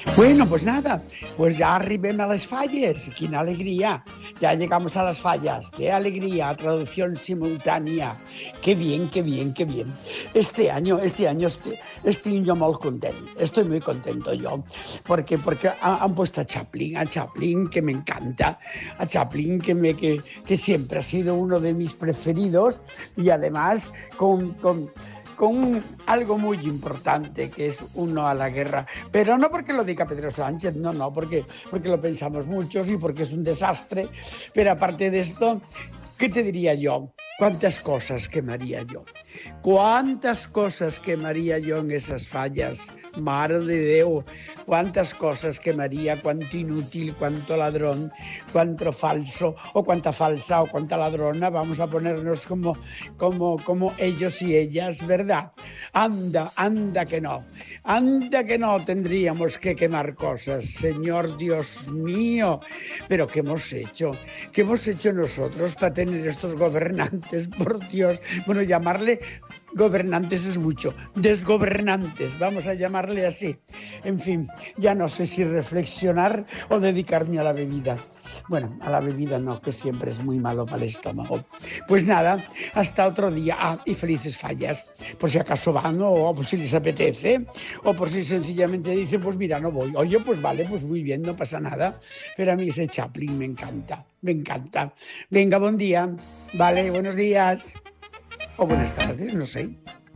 Bueno, pues nada, pues ya arribem a les falles, quina alegría, ya llegamos a las fallas, qué alegría, traducción simultánea, qué bien, qué bien, qué bien. Este año estoy yo muy contento, estoy muy contento yo, porque han puesto a Chaplin que me encanta, a Chaplin que siempre ha sido uno de mis preferidos y además con algo muy importante, que es un no a la guerra. Pero no porque lo diga Pedro Sánchez, no, porque lo pensamos muchos y porque es un desastre. Pero aparte de esto, ¿qué te diría yo? ¿Cuántas cosas quemaría yo? ¿Cuántas cosas quemaría yo en esas fallas? Mare de Déu, cuántas cosas quemaría, cuánto inútil, cuánto ladrón, cuánto falso, o cuánta falsa, o cuánta ladrona, vamos a ponernos como ellos y ellas, ¿verdad? Anda que no tendríamos que quemar cosas, Señor Dios mío, pero ¿qué hemos hecho? ¿Qué hemos hecho nosotros para tener estos gobernantes, por Dios? Bueno, llamarle gobernantes es mucho, desgobernantes, vamos a llamarle así. En fin, ya no sé si reflexionar o dedicarme a la bebida. Bueno, a la bebida no, que siempre es muy malo para el estómago. Pues nada, hasta otro día. Y felices fallas, por si acaso van o por si les apetece, o por si sencillamente dicen, pues mira, no voy. Oye, pues vale, pues muy bien, no pasa nada. Pero a mí ese Chaplin me encanta. Venga, buen día. Vale, buenos días. O buenas tardes, no sé.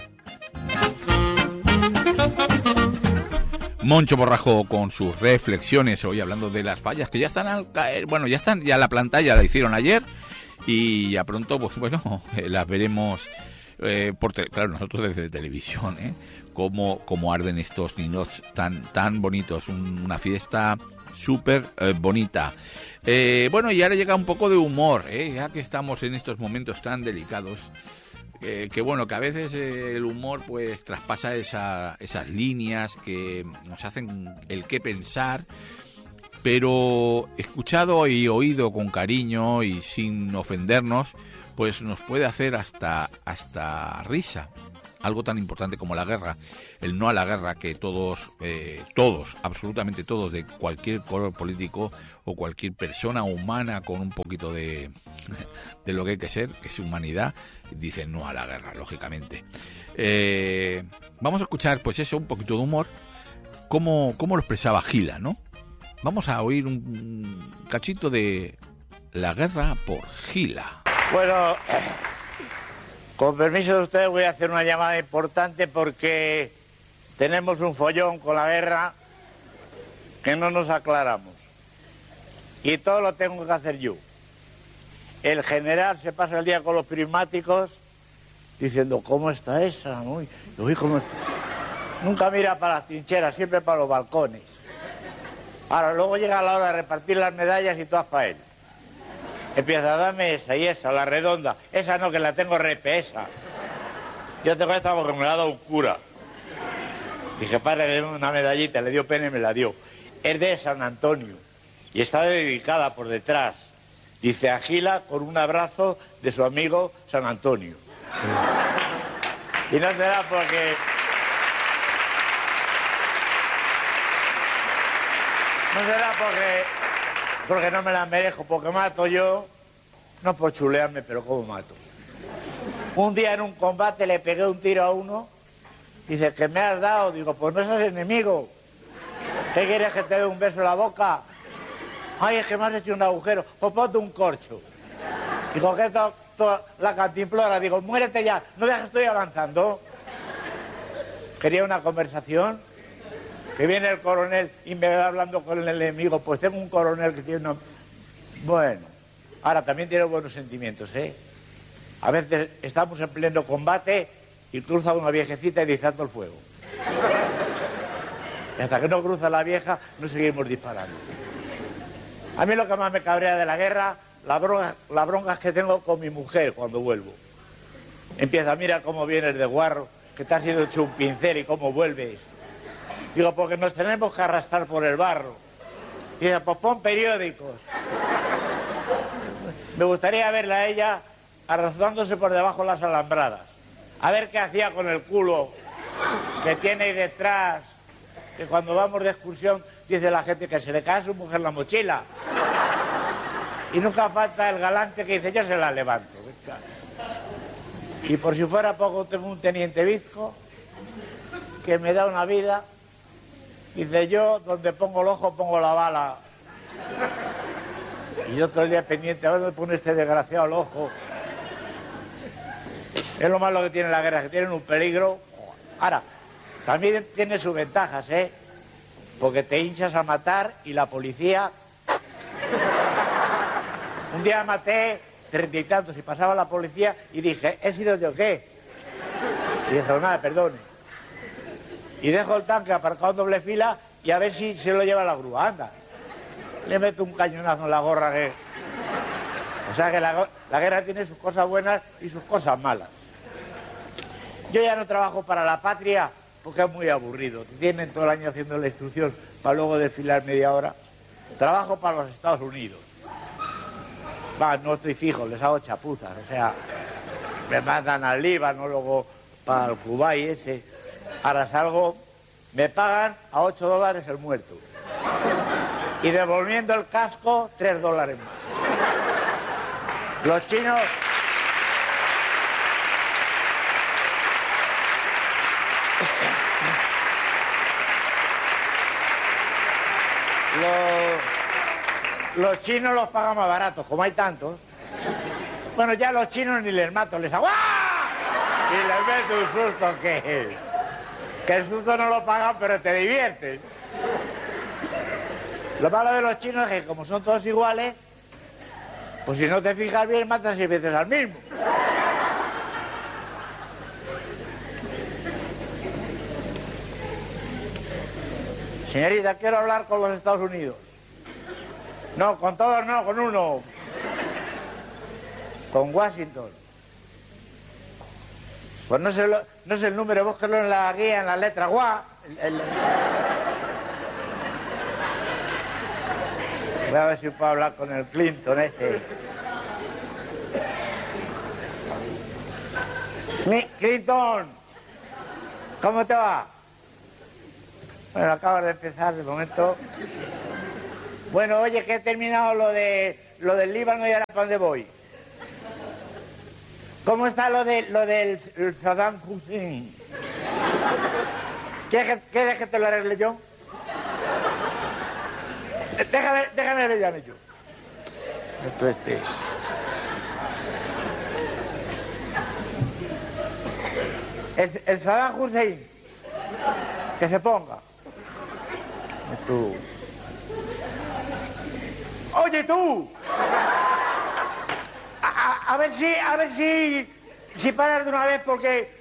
Moncho Borrajo con sus reflexiones hoy hablando de las fallas que ya están al caer. Bueno, ya la pantalla la hicieron ayer y ya pronto, pues bueno, las veremos claro, nosotros desde televisión, cómo arden estos niños tan bonitos. Una fiesta súper bonita. Bueno, y ahora llega un poco de humor, ya que estamos en estos momentos tan delicados. Que bueno, que a veces el humor pues traspasa esas líneas que nos hacen el qué pensar, pero escuchado y oído con cariño y sin ofendernos, pues nos puede hacer hasta risa. Algo tan importante como la guerra, el no a la guerra, que todos, absolutamente todos, de cualquier color político o cualquier persona humana con un poquito de lo que hay que ser, que es humanidad, dicen no a la guerra, lógicamente. Vamos a escuchar, pues eso, un poquito de humor, cómo lo expresaba Gila, ¿no? Vamos a oír un cachito de La guerra por Gila. Bueno, con permiso de ustedes voy a hacer una llamada importante porque tenemos un follón con la guerra que no nos aclaramos. Y todo lo tengo que hacer yo. El general se pasa el día con los prismáticos diciendo, ¿cómo está esa? Uy, ¿cómo está? Nunca mira para las trincheras, siempre para los balcones. Ahora, luego llega la hora de repartir las medallas y todas para él. Empieza, dame esa y esa, la redonda. Esa no, que la tengo repesa. Yo tengo esta porque me la ha dado un cura. Dije, padre, le doy una medallita, le dio pena y me la dio. Es de San Antonio y está dedicada por detrás. Dice, a Gila con un abrazo de su amigo San Antonio. Y no será porque... No será porque no me la merezco, porque mato yo, no por chulearme, pero ¿cómo mato? Un día en un combate le pegué un tiro a uno, dice, ¿qué me has dado? Digo, pues no seas enemigo. ¿Qué quieres, que te dé un beso en la boca? Ay, es que me has hecho un agujero, pues ponte un corcho. Digo, ¿qué toda la cantimplora? Digo, muérete ya, no veas que estoy avanzando. Quería una conversación. Que viene el coronel y me va hablando con el enemigo, pues tengo un coronel que tiene una... Bueno, ahora también tiene buenos sentimientos, A veces estamos en pleno combate y cruza una viejecita y dice, alto el fuego. Y hasta que no cruza la vieja, no seguimos disparando. A mí lo que más me cabrea de la guerra, las broncas que tengo con mi mujer cuando vuelvo. Empieza, mira cómo vienes de guarro, que te has ido hecho un pincel y cómo vuelves. Digo, porque nos tenemos que arrastrar por el barro. Y dice, pues pon periódicos. Me gustaría verla a ella arrastrándose por debajo de las alambradas. A ver qué hacía con el culo que tiene ahí detrás, que cuando vamos de excursión dice la gente que se le cae a su mujer la mochila. Y nunca falta el galante que dice, yo se la levanto. Y por si fuera poco, tengo un teniente bizco que me da una vida. Dice, yo donde pongo el ojo pongo la bala. Y yo todo el día pendiente, ¿a dónde pone este desgraciado el ojo? Es lo malo que tiene la guerra, que tienen un peligro. Ahora, también tiene sus ventajas, ¿eh? Porque te hinchas a matar y la policía... Un día maté 30 y tantos y pasaba la policía y dije, ¿he sido yo qué? Y dijo, nada, perdone. Y dejo el tanque aparcado en doble fila y a ver si se lo lleva la grúa, anda. Le meto un cañonazo en la gorra que... O sea que la guerra tiene sus cosas buenas y sus cosas malas. Yo ya no trabajo para la patria porque es muy aburrido. Te tienen todo el año haciendo la instrucción para luego desfilar media hora. Trabajo para los Estados Unidos. Va, no estoy fijo, les hago chapuzas. O sea, me mandan al Líbano, luego para el Kuwait ese. Ahora salgo, me pagan a $8 el muerto. Y devolviendo el casco, $3 más. Los chinos... Los chinos los pagan más baratos, como hay tantos. Bueno, ya los chinos ni les mato, les hago ¡ah! Y les meto un susto que el susto no lo pagan, pero te diviertes. Lo malo de los chinos es que como son todos iguales, pues si no te fijas bien, matan 6 veces al mismo. Señorita, quiero hablar con los Estados Unidos. No, con todos no, con uno. Con Washington. Pues no sé el número, búsquelo en la guía, en la letra GUA. Voy a ver si puedo hablar con el Clinton este. Clinton, ¿cómo te va? Bueno, acabas de empezar de momento. Bueno, oye, que he terminado lo del Líbano y ahora ¿para dónde voy? ¿Cómo está lo del Saddam Hussein? ¿Quieres que te lo arregle yo? Déjame arreglarme yo. El Saddam Hussein, que se ponga. Tú. Oye, tú. A ver si paras de una vez, porque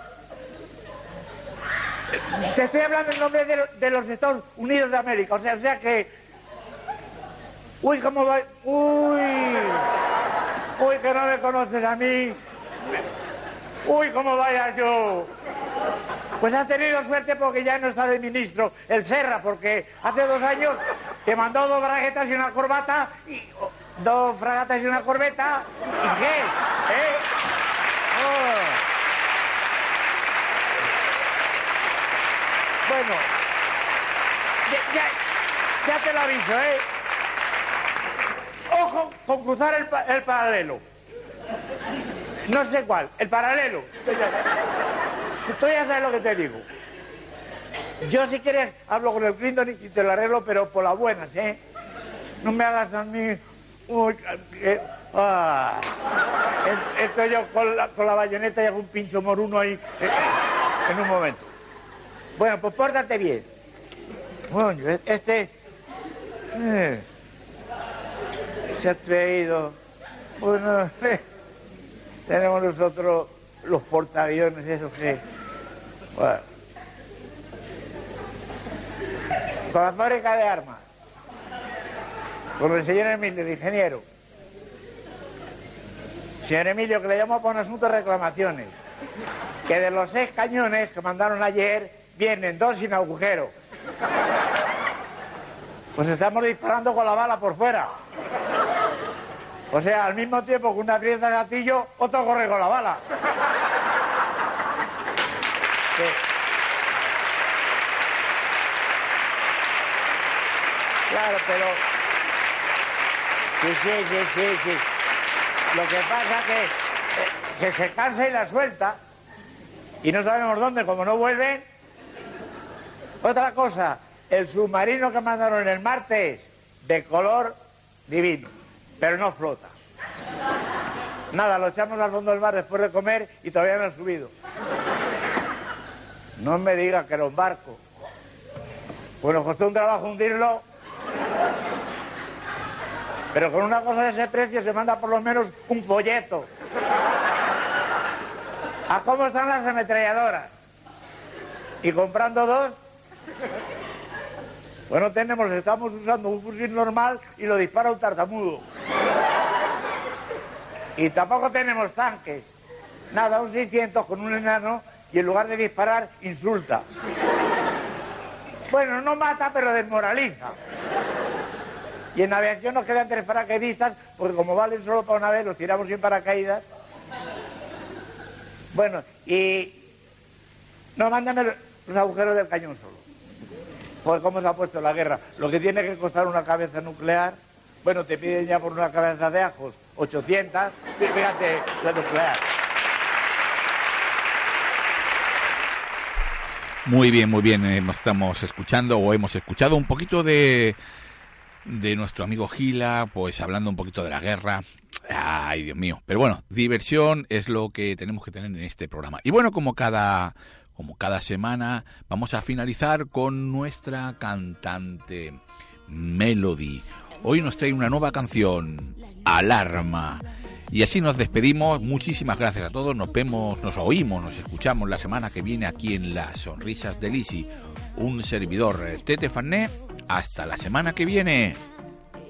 te estoy hablando en nombre de los Estados Unidos de América. O sea que... Uy, ¿cómo va? Uy, que no me conoces a mí. Uy, ¿cómo vaya yo? Pues has tenido suerte porque ya no está de ministro el Serra, porque hace 2 años te mandó 2 braguetas y una corbata, y 2 fragatas y una corbeta, ¿y qué? Oh. Bueno, ya te lo aviso, Ojo con cruzar el paralelo. No sé cuál, el paralelo. Tú ya sabes lo que te digo. Yo, si quieres, hablo con el Clinton y te lo arreglo, pero por las buenas, No me hagas a mí... Estoy yo con la bayoneta y hago un pincho moruno ahí en un momento. Bueno, pues pórtate bien. Bueno, se ha traído... Bueno, tenemos nosotros los portaaviones, esos que... Bueno. Con la fábrica de armas, con el señor Emilio, el ingeniero. Señor Emilio, que le llamo para un asunto de reclamaciones. Que de los 6 cañones que mandaron ayer, vienen 2 sin agujero. Pues estamos disparando con la bala por fuera. O sea, al mismo tiempo que una aprieta el gatillo, otro corre con la bala. Sí. Claro, pero... Sí. Lo que pasa que se cansa y la suelta y no sabemos dónde, como no vuelve. Otra cosa, el submarino que mandaron el martes, de color divino, pero no flota. Nada, lo echamos al fondo del mar después de comer y todavía no ha subido. No me diga que era un barco. Pues nos costó un trabajo hundirlo. Pero con una cosa de ese precio se manda por lo menos un folleto. ¿A cómo están las ametralladoras? ¿Y comprando dos? Bueno, estamos usando un fusil normal y lo dispara un tartamudo. Y tampoco tenemos tanques. Nada, un 600 con un enano y en lugar de disparar, insulta. Bueno, no mata, pero desmoraliza. Y en aviación nos quedan 3 paracaidistas, porque como valen solo para una vez, los tiramos sin paracaídas. Bueno, y... No, mándame los agujeros del cañón solo. Pues cómo se ha puesto la guerra. Lo que tiene que costar una cabeza nuclear, bueno, te piden ya por una cabeza de ajos 800, fíjate, la nuclear. Muy bien, estamos escuchando o hemos escuchado un poquito de nuestro amigo Gila, pues hablando un poquito de la guerra. Ay, Dios mío. Pero bueno, diversión es lo que tenemos que tener en este programa. Y bueno, como cada semana, vamos a finalizar con nuestra cantante Melody. Hoy nos trae una nueva canción, Alarma. Y así nos despedimos. Muchísimas gracias a todos. Nos vemos, nos oímos, nos escuchamos la semana que viene aquí en Las Sonrisas de Lisi. Un servidor, Tete Farné. Hasta la semana que viene.